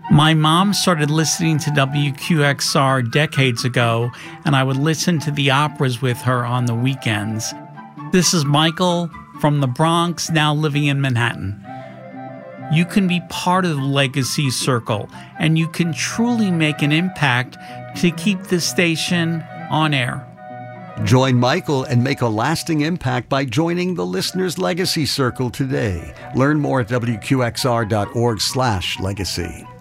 My mom started listening to WQXR decades ago, and I would listen to the operas with her on the weekends. This is Michael from the Bronx, now living in Manhattan. You can be part of the Legacy Circle, and you can truly make an impact to keep this station on air. Join Michael and make a lasting impact by joining the Listener's Legacy Circle today. Learn more at WQXR.org/legacy.